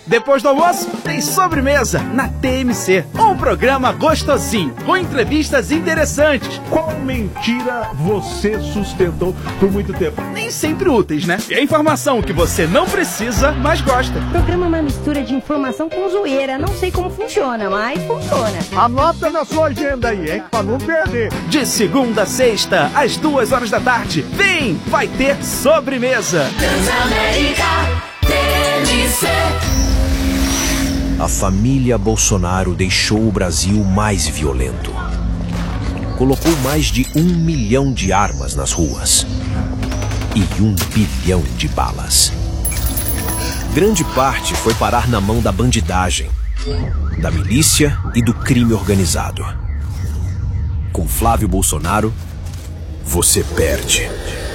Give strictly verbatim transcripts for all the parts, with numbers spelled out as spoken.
Depois do almoço, tem sobremesa na T M C. Um programa gostosinho, com entrevistas interessantes. Qual mentira você sustentou por muito tempo? Nem sempre úteis, né? E a informação que você não precisa, mas gosta. O programa é uma mistura de informação com zoeira. Não sei como funciona, mas funciona. Anota na sua agenda aí, hein? Pra não perder. De segunda a sexta, às duas horas da tarde. Vem, vai ter sobremesa. Transamérica T M C. A família Bolsonaro deixou o Brasil mais violento. Colocou mais de um milhão de armas nas ruas e um bilhão de balas. Grande parte foi parar na mão da bandidagem, da milícia e do crime organizado. Com Flávio Bolsonaro, você perde.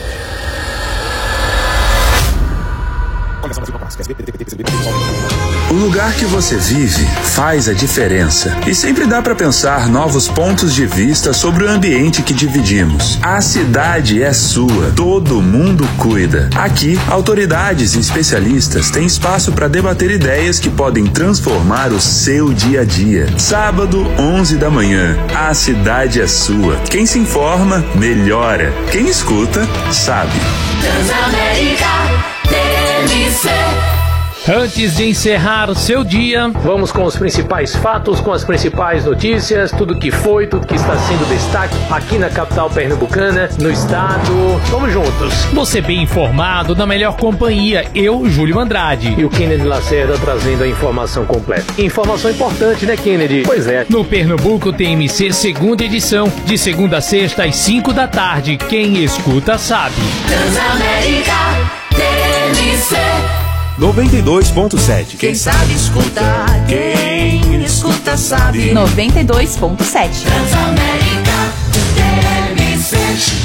O lugar que você vive faz a diferença e sempre dá para pensar novos pontos de vista sobre o ambiente que dividimos. A cidade é sua, todo mundo cuida. Aqui, autoridades e especialistas têm espaço para debater ideias que podem transformar o seu dia a dia. Sábado, onze da manhã, a cidade é sua. Quem se informa, melhora. Quem escuta, sabe. Transamérica T M C. Antes de encerrar o seu dia, vamos com os principais fatos, com as principais notícias, tudo que foi, tudo que está sendo destaque aqui na capital pernambucana, no estado. Vamos juntos. Você bem informado, na melhor companhia, eu, Júlio Andrade. E o Kennedy Lacerda trazendo a informação completa. Informação importante, né, Kennedy? Pois é. No Pernambuco T M C, segunda edição, de segunda a sexta às cinco da tarde. Quem escuta sabe. Transamérica T M C. noventa e dois ponto sete. Quem sabe escuta, quem escuta sabe. noventa e dois ponto sete. Transamérica T M C.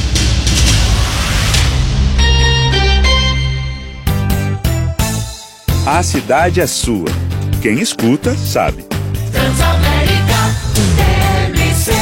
A cidade é sua. Quem escuta, sabe. Transamérica T M C.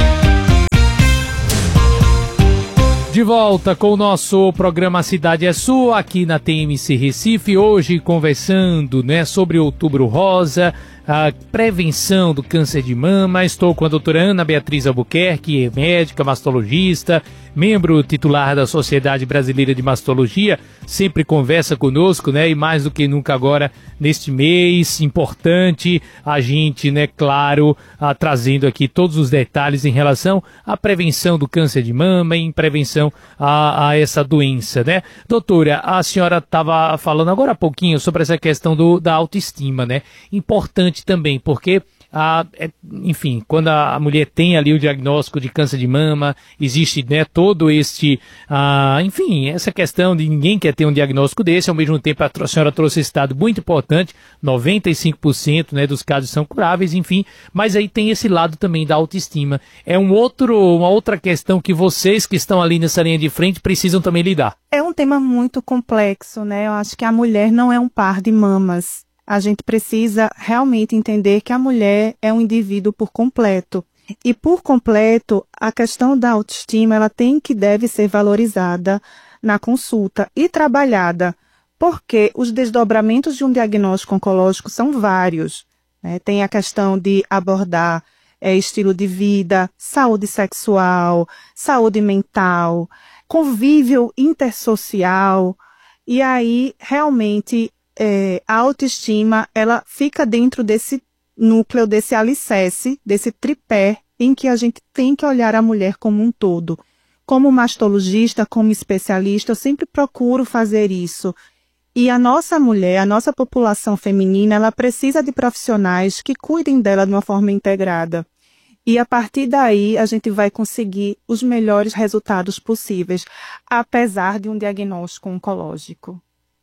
De volta com o nosso programa A Cidade é Sua, aqui na T M C Recife, hoje conversando, né, sobre Outubro Rosa, a prevenção do câncer de mama. Estou com a doutora Ana Beatriz Albuquerque, médica, mastologista, membro titular da Sociedade Brasileira de Mastologia, sempre conversa conosco, né, e mais do que nunca agora, neste mês importante, a gente, né, claro, a, trazendo aqui todos os detalhes em relação à prevenção do câncer de mama e em prevenção a, a essa doença, né. Doutora, a senhora estava falando agora há pouquinho sobre essa questão do, da autoestima, né, importante também, porque, ah, é, enfim, quando a, a mulher tem ali o diagnóstico de câncer de mama, existe, né, todo este, ah, enfim, essa questão de ninguém quer ter um diagnóstico desse, ao mesmo tempo a, a senhora trouxe esse dado muito importante, noventa e cinco por cento, né, dos casos são curáveis, enfim, mas aí tem esse lado também da autoestima. É um outro, uma outra questão que vocês que estão ali nessa linha de frente precisam também lidar. É um tema muito complexo, né? Eu acho que a mulher não é um par de mamas. A gente precisa realmente entender que a mulher é um indivíduo por completo. E por completo, a questão da autoestima, ela tem que deve ser valorizada na consulta e trabalhada, porque os desdobramentos de um diagnóstico oncológico são vários, né? Tem a questão de abordar é, estilo de vida, saúde sexual, saúde mental, convívio intersocial, e aí realmente É, a autoestima, ela fica dentro desse núcleo, desse alicerce, desse tripé em que a gente tem que olhar a mulher como um todo. Como mastologista, como especialista, eu sempre procuro fazer isso. E a nossa mulher, a nossa população feminina, ela precisa de profissionais que cuidem dela de uma forma integrada. E a partir daí a gente vai conseguir os melhores resultados possíveis, apesar de um diagnóstico oncológico.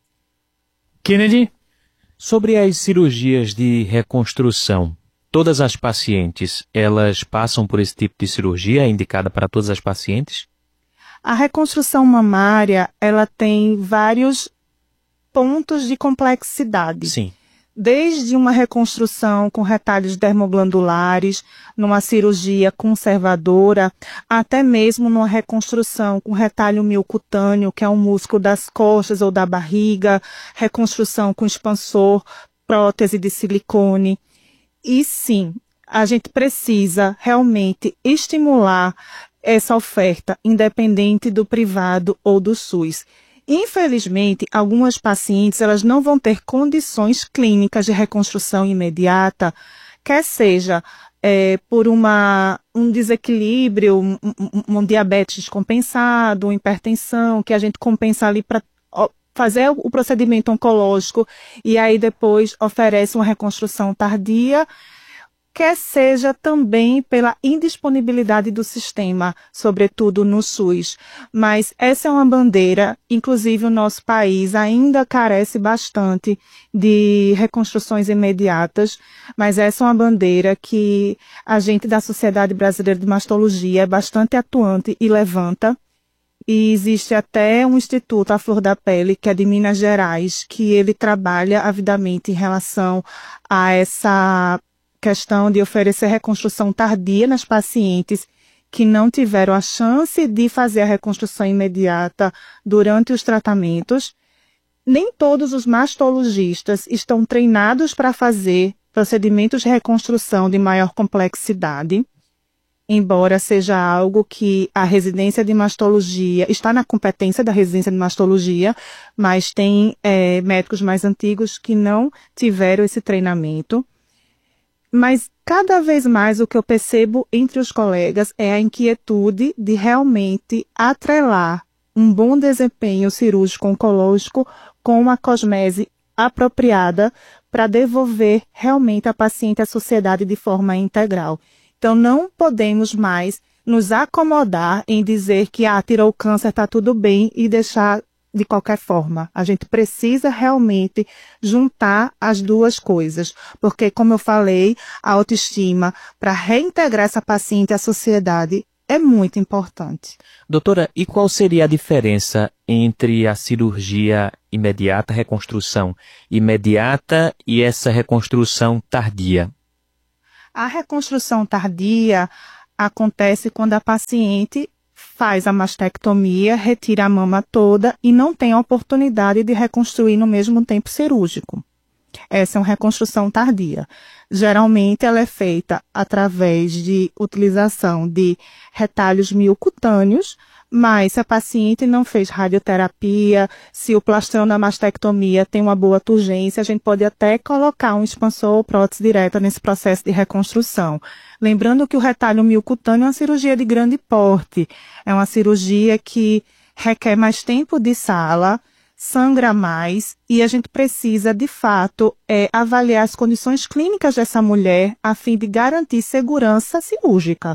Kennedy? Sobre as cirurgias de reconstrução, todas as pacientes, elas passam por esse tipo de cirurgia? É indicada para todas as pacientes? A reconstrução mamária, ela tem vários pontos de complexidade. Sim. Desde uma reconstrução com retalhos dermoglandulares, numa cirurgia conservadora, até mesmo numa reconstrução com retalho miocutâneo, que é um músculo das costas ou da barriga, reconstrução com expansor prótese de silicone. E sim, a gente precisa realmente estimular essa oferta, independente do privado ou do SUS. Infelizmente, algumas pacientes elas não vão ter condições clínicas de reconstrução imediata, quer seja é, por uma, um desequilíbrio, um, um, um diabetes descompensado, uma hipertensão, que a gente compensa ali para fazer o procedimento oncológico e aí depois oferece uma reconstrução tardia, quer seja também pela indisponibilidade do sistema, sobretudo no SUS. Mas essa é uma bandeira, inclusive o nosso país ainda carece bastante de reconstruções imediatas, mas essa é uma bandeira que a gente da Sociedade Brasileira de Mastologia é bastante atuante e levanta. E existe até um instituto, a Flor da Pele, que é de Minas Gerais, que ele trabalha avidamente em relação a essa questão de oferecer reconstrução tardia nas pacientes que não tiveram a chance de fazer a reconstrução imediata durante os tratamentos. Nem todos os mastologistas estão treinados para fazer procedimentos de reconstrução de maior complexidade, embora seja algo que a residência de mastologia está na competência da residência de mastologia, mas tem é, médicos mais antigos que não tiveram esse treinamento. Mas cada vez mais o que eu percebo entre os colegas é a inquietude de realmente atrelar um bom desempenho cirúrgico oncológico com uma cosmese apropriada para devolver realmente a paciente à sociedade de forma integral. Então não podemos mais nos acomodar em dizer que ah, tirou o câncer, está tudo bem e deixar de qualquer forma. A gente precisa realmente juntar as duas coisas, porque, como eu falei, a autoestima para reintegrar essa paciente à sociedade é muito importante. Doutora, e qual seria a diferença entre a cirurgia imediata, reconstrução imediata e essa reconstrução tardia? A reconstrução tardia acontece quando a paciente faz a mastectomia, retira a mama toda e não tem a oportunidade de reconstruir no mesmo tempo cirúrgico. Essa é uma reconstrução tardia. Geralmente ela é feita através de utilização de retalhos miocutâneos, mas se a paciente não fez radioterapia, se o plastrão da mastectomia tem uma boa turgência, a gente pode até colocar um expansor ou prótese direta nesse processo de reconstrução. Lembrando que o retalho miocutâneo é uma cirurgia de grande porte, é uma cirurgia que requer mais tempo de sala, sangra mais e a gente precisa, de fato, é, avaliar as condições clínicas dessa mulher a fim de garantir segurança cirúrgica.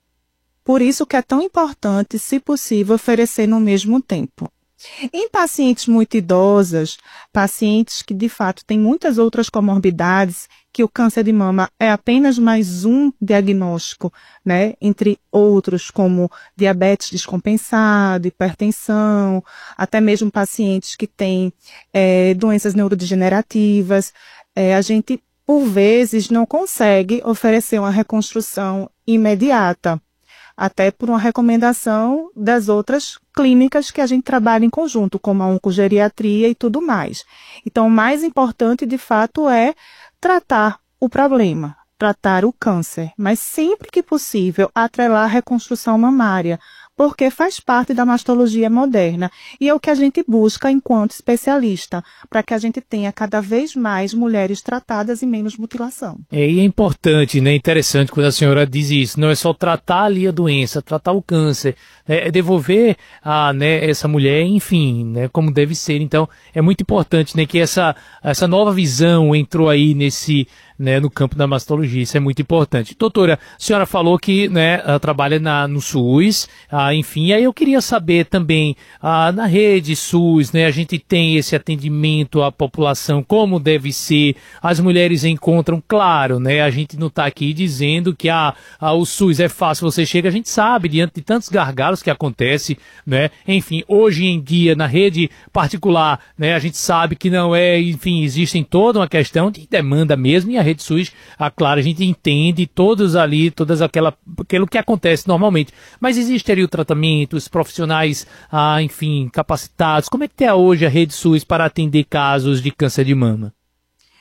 Por isso que é tão importante, se possível, oferecer no mesmo tempo. Em pacientes muito idosas, pacientes que de fato têm muitas outras comorbidades, que o câncer de mama é apenas mais um diagnóstico, né, entre outros como diabetes descompensado, hipertensão, até mesmo pacientes que têm é, doenças neurodegenerativas, é, a gente, por vezes, não consegue oferecer uma reconstrução imediata, até por uma recomendação das outras clínicas que a gente trabalha em conjunto, como a oncogeriatria e tudo mais. Então, o mais importante, de fato, é tratar o problema, tratar o câncer, mas sempre que possível, atrelar a reconstrução mamária, porque faz parte da mastologia moderna e é o que a gente busca enquanto especialista, para que a gente tenha cada vez mais mulheres tratadas e menos mutilação. É, e é importante, né, interessante quando a senhora diz isso, não é só tratar ali a doença, tratar o câncer, é, é devolver a, né, essa mulher, enfim, né, como deve ser. Então, é muito importante, né, que essa, essa nova visão entrou aí nesse, né, no campo da mastologia, isso é muito importante. Doutora, a senhora falou que, né, trabalha na, no SUS, ah, enfim, aí eu queria saber também, ah, na rede SUS, né, a gente tem esse atendimento à população como deve ser, as mulheres encontram, claro, né, a gente não está aqui dizendo que ah, ah, o SUS é fácil, você chega, a gente sabe, diante de tantos gargalos que acontecem, né, enfim, hoje em dia na rede particular, né, a gente sabe que não é, enfim, existem toda uma questão de demanda mesmo, e a rede SUS, ah, claro, a gente entende todos ali, todas aquela, aquilo que acontece normalmente, mas existe ali o tratamento, os profissionais, ah, enfim, capacitados, como é que está hoje a rede SUS para atender casos de câncer de mama?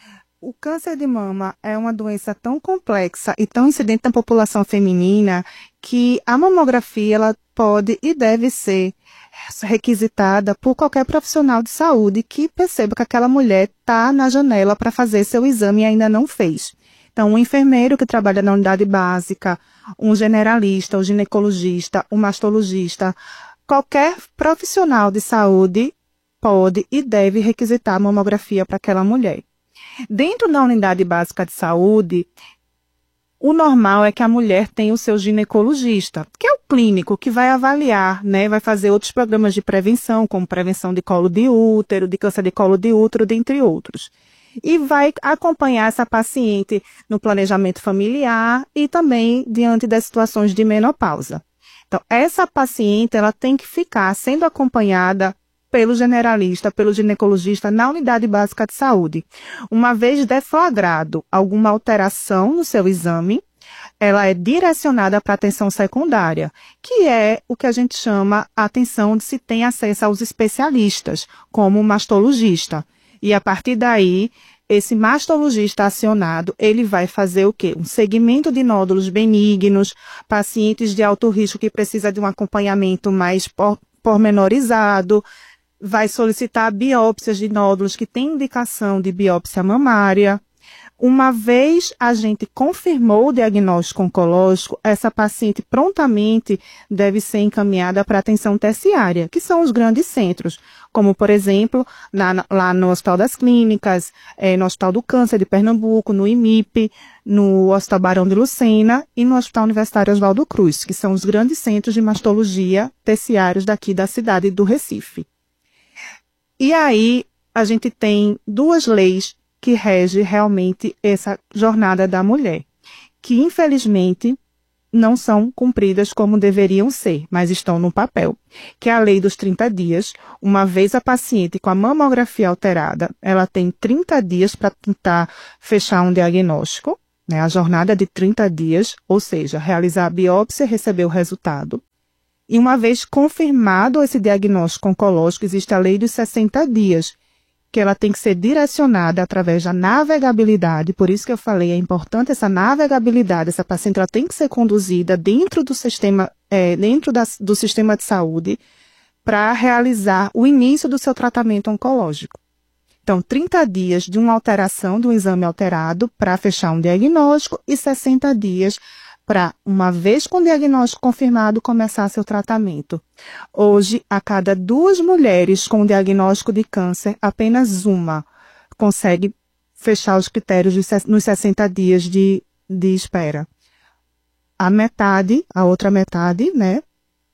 O câncer de mama é uma doença tão complexa e tão incidente na população feminina que a mamografia ela pode e deve ser requisitada por qualquer profissional de saúde que perceba que aquela mulher está na janela para fazer seu exame e ainda não fez. Então, um enfermeiro que trabalha na unidade básica, um generalista, um ginecologista, um mastologista, qualquer profissional de saúde pode e deve requisitar a mamografia para aquela mulher. Dentro da unidade básica de saúde, o normal é que a mulher tenha o seu ginecologista, que é o clínico que vai avaliar, né, vai fazer outros programas de prevenção, como prevenção de colo de útero, de câncer de colo de útero, dentre outros. E vai acompanhar essa paciente no planejamento familiar e também diante das situações de menopausa. Então, essa paciente, ela tem que ficar sendo acompanhada pelo generalista, pelo ginecologista na unidade básica de saúde. Uma vez deflagrado alguma alteração no seu exame, ela é direcionada para a atenção secundária, que é o que a gente chama a atenção de se tem acesso aos especialistas, como o mastologista. E a partir daí, esse mastologista acionado, ele vai fazer o quê? Um segmento de nódulos benignos, pacientes de alto risco que precisa de um acompanhamento mais por, pormenorizado, vai solicitar biópsias de nódulos que têm indicação de biópsia mamária. Uma vez a gente confirmou o diagnóstico oncológico, essa paciente prontamente deve ser encaminhada para atenção terciária, que são os grandes centros, como, por exemplo, na, lá no Hospital das Clínicas, é, no Hospital do Câncer de Pernambuco, no I M I P, no Hospital Barão de Lucena e no Hospital Universitário Oswaldo Cruz, que são os grandes centros de mastologia terciários daqui da cidade do Recife. E aí, a gente tem duas leis que regem realmente essa jornada da mulher, que infelizmente não são cumpridas como deveriam ser, mas estão no papel, que é a lei dos trinta dias. Uma vez a paciente com a mamografia alterada, ela tem trinta dias para tentar fechar um diagnóstico, né, a jornada de trinta dias, ou seja, realizar a biópsia e receber o resultado. E uma vez confirmado esse diagnóstico oncológico, existe a lei dos sessenta dias, que ela tem que ser direcionada através da navegabilidade, por isso que eu falei, é importante essa navegabilidade, essa paciente ela tem que ser conduzida dentro do sistema, é, dentro da, do sistema de saúde para realizar o início do seu tratamento oncológico. Então, trinta dias de uma alteração, de um exame alterado para fechar um diagnóstico e sessenta dias para, uma vez com o diagnóstico confirmado, começar seu tratamento. Hoje, a cada duas mulheres com diagnóstico de câncer, apenas uma consegue fechar os critérios nos sessenta dias de, de espera. A metade, a outra metade, né?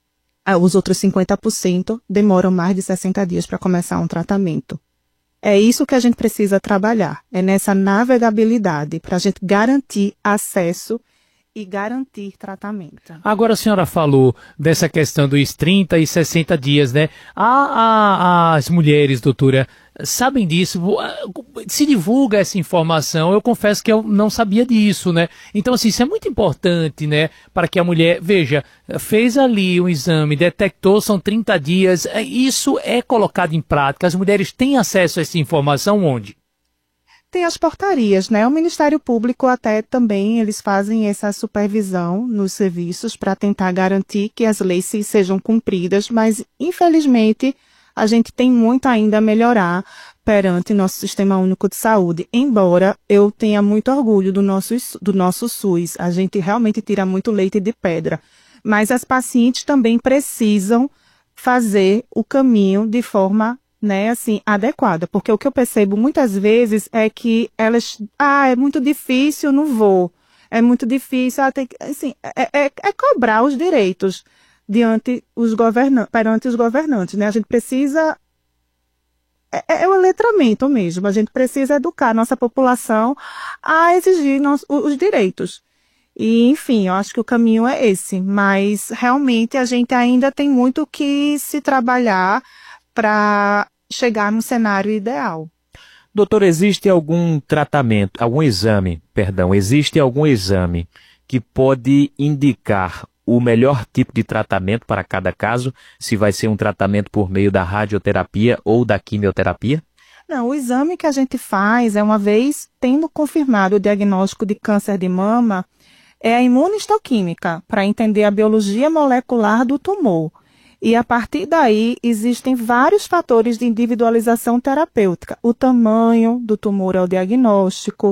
Os outros cinquenta por cento demoram mais de sessenta dias para começar um tratamento. É isso que a gente precisa trabalhar, é nessa navegabilidade, para a gente garantir acesso e garantir tratamento. Agora a senhora falou dessa questão dos trinta e sessenta dias, né? A, a, as mulheres, doutora, sabem disso? Se divulga essa informação, eu confesso que eu não sabia disso, né? Então, assim, isso é muito importante, né? Para que a mulher, veja, fez ali um exame, detectou, são trinta dias, isso é colocado em prática, as mulheres têm acesso a essa informação onde? Tem as portarias, né? O Ministério Público até também, eles fazem essa supervisão nos serviços para tentar garantir que as leis sejam cumpridas, mas infelizmente a gente tem muito ainda a melhorar perante nosso Sistema Único de Saúde, embora eu tenha muito orgulho do nosso, do nosso SUS, a gente realmente tira muito leite de pedra, mas as pacientes também precisam fazer o caminho de forma né, assim, adequada, porque o que eu percebo muitas vezes é que elas, ah, é muito difícil, não vou, é muito difícil, ah, tem que, assim, é, é, é cobrar os direitos diante os governantes, perante os governantes, né, a gente precisa, é, é o letramento mesmo, a gente precisa educar a nossa população a exigir nos, os direitos. E, enfim, eu acho que o caminho é esse, mas realmente a gente ainda tem muito que se trabalhar para chegar no cenário ideal. Doutor, existe algum tratamento, algum exame, perdão, existe algum exame que pode indicar o melhor tipo de tratamento para cada caso, se vai ser um tratamento por meio da radioterapia ou da quimioterapia? Não, o exame que a gente faz é, uma vez tendo confirmado o diagnóstico de câncer de mama, é a imunistoquímica, para entender a biologia molecular do tumor. E a partir daí existem vários fatores de individualização terapêutica. O tamanho do tumor é o diagnóstico,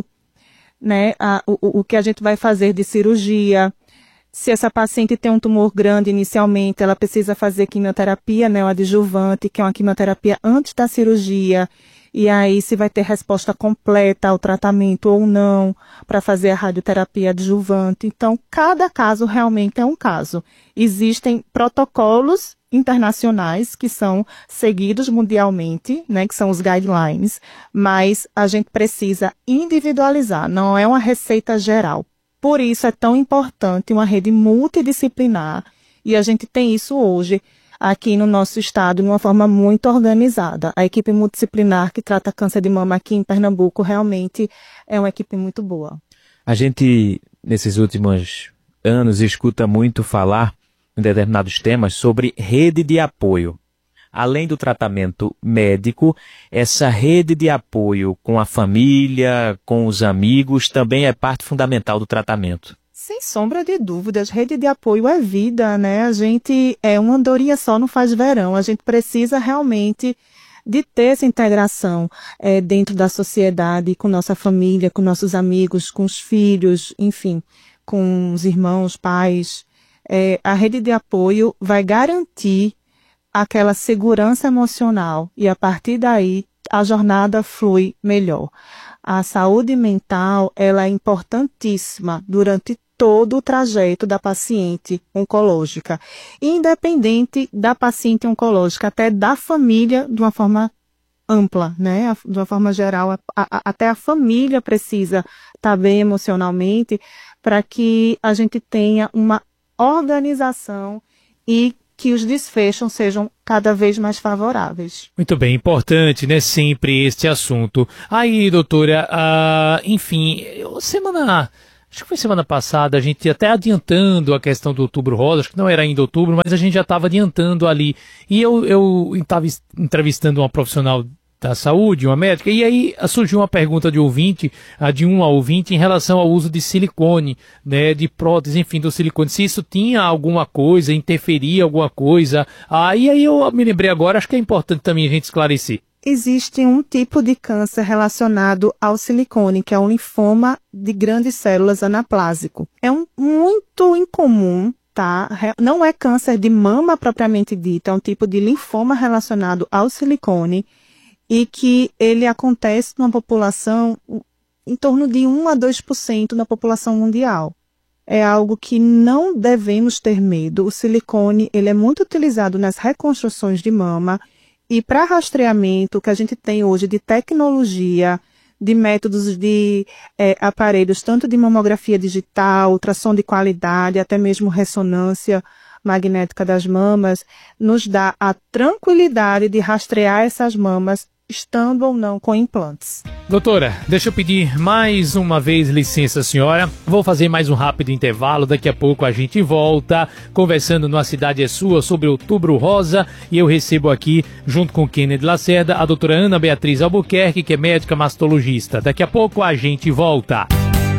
né? A, o, o que a gente vai fazer de cirurgia. Se essa paciente tem um tumor grande inicialmente, ela precisa fazer quimioterapia neoadjuvante, que é uma quimioterapia antes da cirurgia. E aí se vai ter resposta completa ao tratamento ou não, para fazer a radioterapia adjuvante. Então, cada caso realmente é um caso. Existem protocolos internacionais que são seguidos mundialmente, né, que são os guidelines, mas a gente precisa individualizar, não é uma receita geral. Por isso é tão importante uma rede multidisciplinar, e a gente tem isso hoje aqui no nosso estado de uma forma muito organizada. A equipe multidisciplinar que trata câncer de mama aqui em Pernambuco realmente é uma equipe muito boa. A gente, nesses últimos anos, escuta muito falar em determinados temas sobre rede de apoio. Além do tratamento médico, essa rede de apoio com a família, com os amigos, também é parte fundamental do tratamento. Sem sombra de dúvidas, rede de apoio é vida, né? A gente, é uma andorinha só não faz verão, a gente precisa realmente de ter essa integração é, dentro da sociedade, com nossa família, com nossos amigos, com os filhos, enfim, com os irmãos, pais. É, a rede de apoio vai garantir aquela segurança emocional e a partir daí a jornada flui melhor. A saúde mental, ela é importantíssima durante todo o trajeto da paciente oncológica, independente da paciente oncológica, até da família de uma forma ampla, né? De uma forma geral, a, a, até a família precisa estar bem emocionalmente para que a gente tenha uma organização e que os desfechos sejam cada vez mais favoráveis. Muito bem, importante, né, sempre este assunto. Aí, doutora, uh, enfim, semana... Acho que foi semana passada, a gente até adiantando a questão do Outubro Rosa, acho que não era ainda outubro, mas a gente já estava adiantando ali. E eu estava entrevistando uma profissional da saúde, uma médica, e aí surgiu uma pergunta de ouvinte, de um a ouvinte, em relação ao uso de silicone, né, de prótese, enfim, do silicone, se isso tinha alguma coisa, interferia alguma coisa. Ah, e aí eu me lembrei agora, acho que é importante também a gente esclarecer. Existe um tipo de câncer relacionado ao silicone, que é o linfoma de grandes células anaplásico. É um, muito incomum, tá? Não é câncer de mama propriamente dito, é um tipo de linfoma relacionado ao silicone e que ele acontece numa população em torno de um a dois por cento da população mundial. É algo que não devemos ter medo. O silicone, ele é muito utilizado nas reconstruções de mama. E para rastreamento, que a gente tem hoje de tecnologia, de métodos de é, aparelhos, tanto de mamografia digital, ultrassom de qualidade, até mesmo ressonância magnética das mamas, nos dá a tranquilidade de rastrear essas mamas, estando ou não com implantes. Doutora, deixa eu pedir mais uma vez licença, senhora. Vou fazer mais um rápido intervalo. Daqui a pouco a gente volta conversando no A Cidade é Sua sobre Outubro Rosa. E eu recebo aqui, junto com Kennedy Lacerda, a doutora Ana Beatriz Albuquerque, que é médica mastologista. Daqui a pouco a gente volta.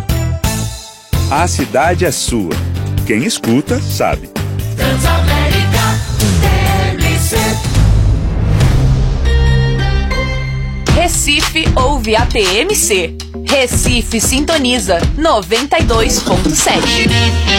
A Cidade é Sua. Quem escuta, sabe. Transamérica, T M C. Recife ouve a T M C. Recife sintoniza noventa e dois ponto sete.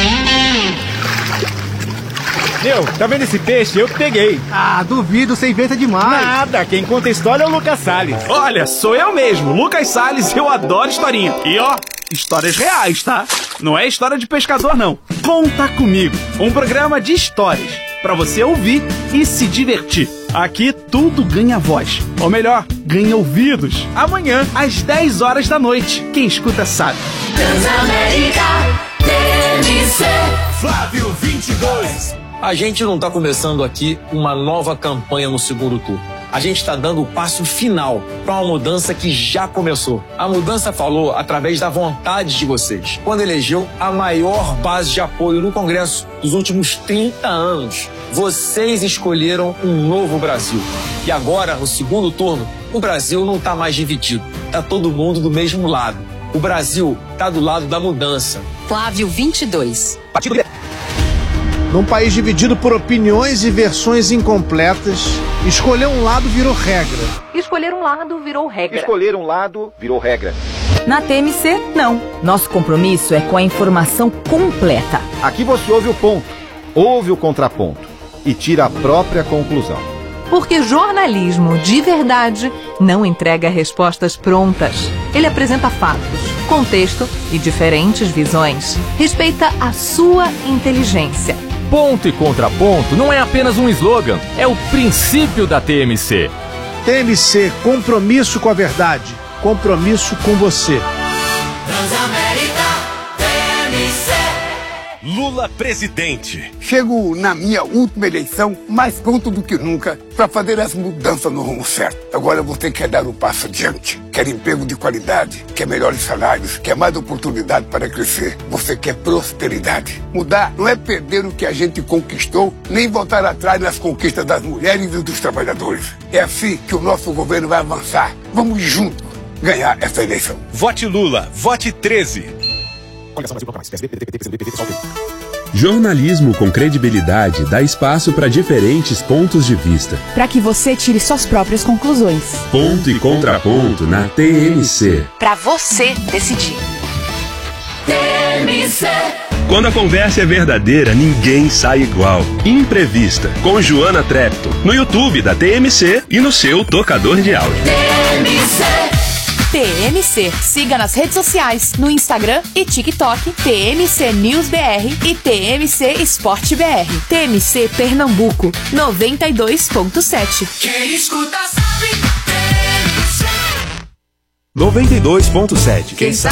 Meu, tá vendo esse peixe? Eu que peguei. Ah, duvido, você inventa demais. Nada, quem conta a história é o Lucas Salles. Olha, sou eu mesmo, Lucas Salles, eu adoro historinha. E ó, histórias reais, tá? Não é história de pescador, não. Conta Comigo, um programa de histórias, pra você ouvir e se divertir. Aqui tudo ganha voz, ou melhor, ganha ouvidos. Amanhã, às dez horas da noite, quem escuta sabe. Transamérica, T M C. Flávio vinte e dois. A gente não está começando aqui uma nova campanha no segundo turno. A gente está dando o passo final para uma mudança que já começou. A mudança falou através da vontade de vocês, quando elegeu a maior base de apoio no Congresso dos últimos trinta anos. Vocês escolheram um novo Brasil. E agora, no segundo turno, O Brasil não está mais dividido, está todo mundo do mesmo lado. O Brasil está do lado da mudança. Flávio vinte e dois. Partido... Num país dividido por opiniões e versões incompletas, escolher um lado virou regra. Escolher um lado virou regra. Escolher um lado virou regra. Na T M C, não. Nosso compromisso é com a informação completa. Aqui você ouve o ponto, ouve o contraponto e tira a própria conclusão. Porque jornalismo de verdade não entrega respostas prontas. Ele apresenta fatos, contexto e diferentes visões. Respeita a sua inteligência. Ponto e contraponto não é apenas um slogan, é o princípio da T M C. T M C, compromisso com a verdade, compromisso com você. Transamérica, T M C. Lula presidente. Chego na minha última eleição mais pronto do que nunca para fazer as mudanças no rumo certo. Agora você quer dar um passo adiante, quer emprego de qualidade, quer melhores salários, quer mais oportunidade para crescer. Você quer prosperidade. Mudar não é perder o que a gente conquistou, nem voltar atrás nas conquistas das mulheres e dos trabalhadores. É assim que o nosso governo vai avançar. Vamos juntos ganhar essa eleição. Vote Lula, vote treze. Jornalismo com credibilidade dá espaço para diferentes pontos de vista. Para que você tire suas próprias conclusões. Ponto e contraponto na T M C. Para você decidir. T M C. Quando a conversa é verdadeira, ninguém sai igual. Imprevista, com Joana Trepton, no YouTube da T M C e no seu tocador de áudio. T M C. T M C. Siga nas redes sociais, no Instagram e TikTok, T M C News B R e T M C Esporte B R. T M C Pernambuco, noventa e dois ponto sete. Quem escuta sabe, T M C. noventa e dois ponto sete. Quem sabe